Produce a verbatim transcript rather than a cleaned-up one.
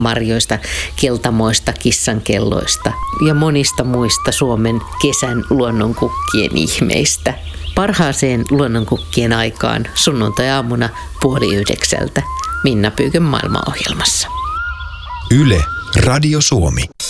marjoista, keltamoista, kissankelloista ja monista muista Suomen kesän luonnonkukkien ihmeistä. Parhaaseen luonnonkukkien aikaan sunnuntai-aamuna puoli yhdeksältä Minna Pyykön maailmaohjelmassa. Yle, Radio Suomi.